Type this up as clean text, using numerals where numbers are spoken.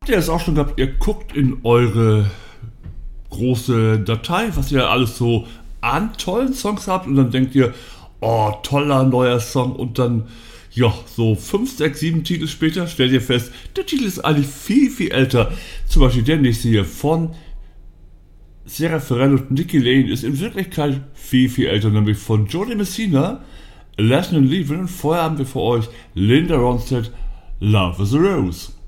Habt ihr es auch schon gehabt, ihr guckt in eure große Datei, was ihr alles so an tollen Songs habt und dann denkt ihr, oh, toller neuer Song und dann, ja, so 5, 6, 7 Titel später stellt ihr fest, der Titel ist eigentlich viel, viel älter. Zum Beispiel der nächste hier von Sara Ferrell und Nicky Lane ist in Wirklichkeit viel, viel älter, nämlich von Jody Messina, Lesson and Leaving und vorher haben wir für euch Linda Ronstadt, Love is a Rose.